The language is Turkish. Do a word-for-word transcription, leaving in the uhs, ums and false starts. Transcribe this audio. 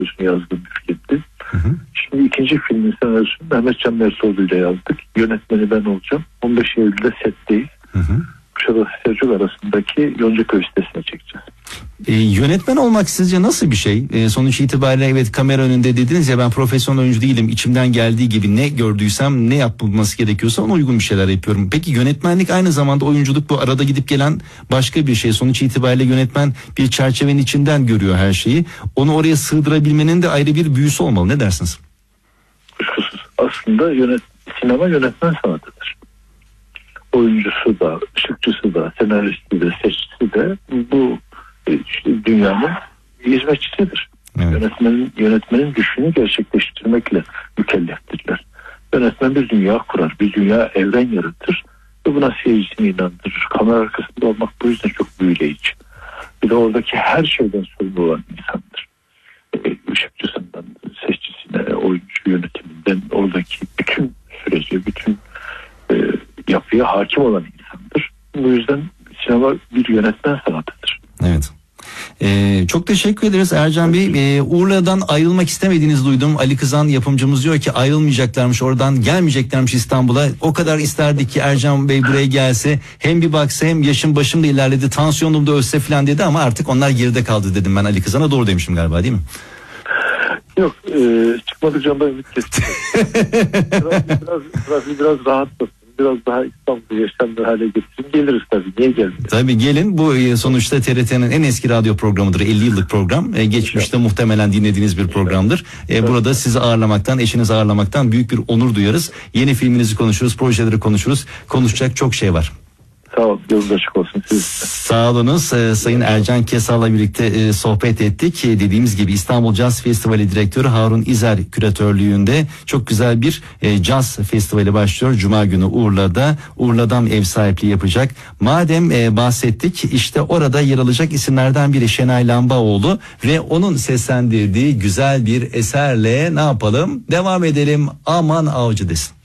senaryosunu yazdığım bir filmdi. Hı hı. Şimdi ikinci filmin senaryosunu Mehmet Can Mersoğlu ile yazdık. Yönetmeni ben olacağım. on beş Eylül'de setteyiz. Hı hı. Kuşadası Selçuk arasındaki Yoncaköy sitesine çekeceğiz. E, yönetmen olmak sizce nasıl bir şey? E, sonuç itibariyle evet, kamera önünde dediniz ya, ben profesyonel oyuncu değilim. İçimden geldiği gibi ne gördüysem, ne yapılması gerekiyorsa ona uygun bir şeyler yapıyorum. Peki yönetmenlik aynı zamanda oyunculuk, bu arada gidip gelen başka bir şey. Sonuç itibariyle yönetmen bir çerçevenin içinden görüyor her şeyi. Onu oraya sığdırabilmenin de ayrı bir büyüsü olmalı. Ne dersiniz? Kuşkusuz. Aslında yönet, sinema yönetmen sanatıdır. Oyuncusu da, ışıkçısı da, senaristi de, seçicisi de bu işte dünyanın hizmetçisidir. Evet. Yönetmenin, yönetmenin düşünü gerçekleştirmekle mükelleftirler. Yönetmen bir dünya kurar, bir dünya evren yaratır ve buna seyircisini inandırır. Kamera arkasında olmak bu yüzden çok büyüleyici. Bir de oradaki her şeyden sorumlu olan insandır. Işıkçısından, seçicisine, oyuncu yönetiminden, oradaki bütün sürece, bütün e, yapıya hakim olan insandır. Bu yüzden sinema bir yönetmen sanatıdır. Evet. Ee, çok teşekkür ederiz Ercan Bey. Ee, Urla'dan ayrılmak istemediğinizi duydum. Ali Kızan yapımcımız diyor ki ayrılmayacaklarmış, oradan gelmeyeceklermiş İstanbul'a. O kadar isterdik ki Ercan Bey buraya gelse, hem bir baksa, hem yaşım başım da ilerledi, tansiyonum da ölse falan dedi, ama artık onlar geride kaldı dedim ben Ali Kızan'a. Doğru demişim galiba, değil mi? Yok, e, çıkmadı camdan ümit kestim. biraz, biraz, biraz, biraz rahatlasın. Biraz daha İstanbul'u yaşandığı hale getirin. Geliriz tabii. Niye gelmiyor? Tabii gelin. Bu sonuçta T R T'nin en eski radyo programıdır. elli yıllık program. Geçmişte İnşallah. Muhtemelen dinlediğiniz bir programdır. Evet. Burada sizi ağırlamaktan, eşinizi ağırlamaktan büyük bir onur duyarız. Yeni filminizi konuşuruz, projeleri konuşuruz. Konuşacak çok şey var. Sağ olun. Yolunuz açık olsun. Siz. Sağ olunuz. Ee, Sayın Ercan Kesal'la birlikte e, sohbet ettik. E, dediğimiz gibi İstanbul Caz Festivali Direktörü Harun İzer küratörlüğünde çok güzel bir e, caz festivali başlıyor. Cuma günü Urla'da. Urla'dan ev sahipliği yapacak. Madem e, bahsettik, işte orada yer alacak isimlerden biri Şenay Lambaoğlu ve onun seslendirdiği güzel bir eserle ne yapalım? Devam edelim. Aman avcı desin.